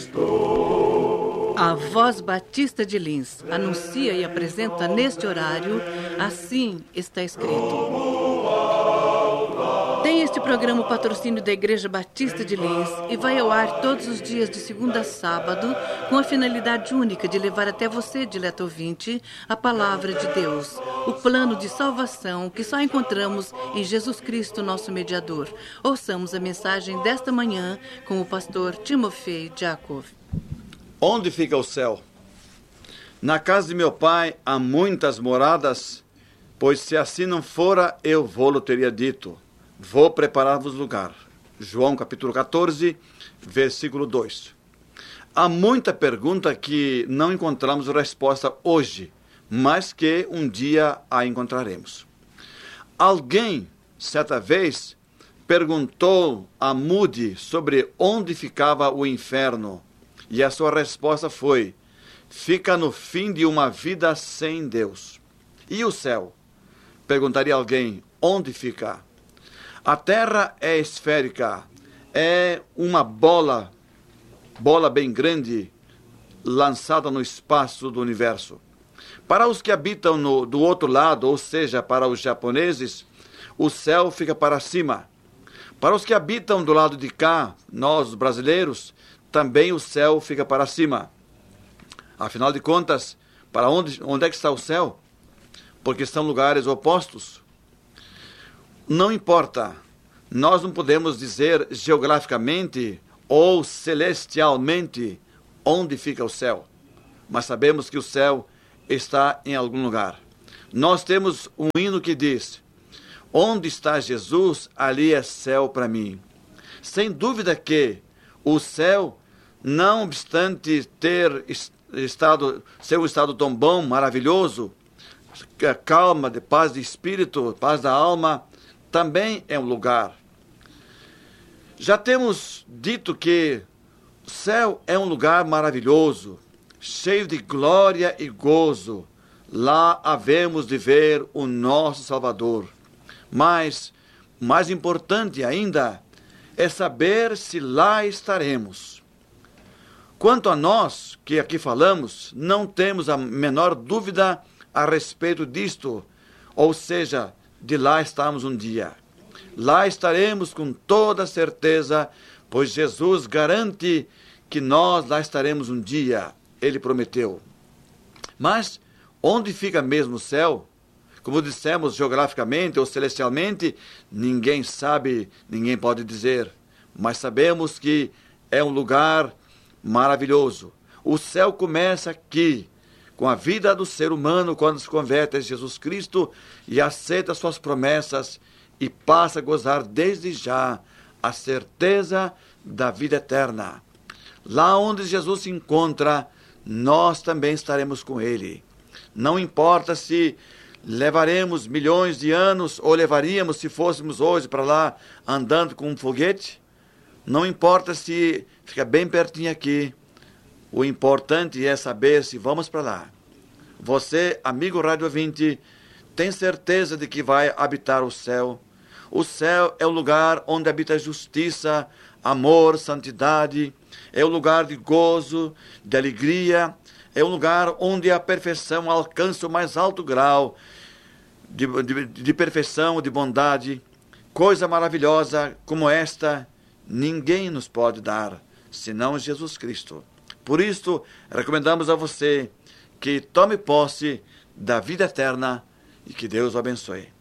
A Voz Batista de Lins anuncia e apresenta neste horário Assim Está Escrito. Tem este programa o patrocínio da Igreja Batista de Lins e vai ao ar todos os dias de segunda a sábado com a finalidade única de levar até você, dileto ouvinte, a palavra de Deus, o plano de salvação que só encontramos em Jesus Cristo, nosso mediador. Ouçamos a mensagem desta manhã com o pastor Timofei Jacob. Onde fica o céu? Na casa de meu pai há muitas moradas, pois se assim não fora, eu vou-lo teria dito. Vou preparar-vos lugar. João capítulo 14, versículo 2. Há muita pergunta que não encontramos resposta hoje, mas que um dia a encontraremos. Alguém, certa vez, perguntou a Moody sobre onde ficava o inferno. E a sua resposta foi: fica no fim de uma vida sem Deus. E o céu? Perguntaria alguém, onde fica? A terra é esférica, é uma bola bem grande, lançada no espaço do universo. Para os que habitam do outro lado, ou seja, para os japoneses, o céu fica para cima. Para os que habitam do lado de cá, nós, os brasileiros, também o céu fica para cima. Afinal de contas, para onde é que está o céu? Porque são lugares opostos. Não importa, nós não podemos dizer geograficamente ou celestialmente onde fica o céu, mas sabemos que o céu está em algum lugar. Nós temos um hino que diz: onde está Jesus, ali é céu para mim. Sem dúvida que o céu, não obstante ser um estado tão bom, maravilhoso, calma, de paz de espírito, paz da alma, também é um lugar. Já temos dito que o céu é um lugar maravilhoso, cheio de glória e gozo. Lá havemos de ver o nosso Salvador. Mas, mais importante ainda, é saber se lá estaremos. Quanto a nós, que aqui falamos, não temos a menor dúvida a respeito disto, ou seja, de lá estarmos um dia. Lá estaremos com toda certeza, pois Jesus garante que nós lá estaremos um dia. Ele prometeu. Mas onde fica mesmo o céu? Como dissemos, geograficamente ou celestialmente, ninguém sabe, ninguém pode dizer. Mas sabemos que é um lugar maravilhoso. O céu começa aqui, com a vida do ser humano, quando se converte a Jesus Cristo e aceita suas promessas e passa a gozar desde já a certeza da vida eterna. Lá onde Jesus se encontra, nós também estaremos com Ele. Não importa se levaremos milhões de anos ou levaríamos se fôssemos hoje para lá andando com um foguete. Não importa se fica bem pertinho aqui. O importante é saber se vamos para lá. Você, amigo rádio ouvinte, tem certeza de que vai habitar o céu? O céu é o lugar onde habita a justiça, amor, santidade. É o lugar de gozo, de alegria. É o lugar onde a perfeição alcança o mais alto grau de perfeição, de bondade. Coisa maravilhosa como esta, ninguém nos pode dar, senão Jesus Cristo. Por isso, recomendamos a você que tome posse da vida eterna e que Deus o abençoe.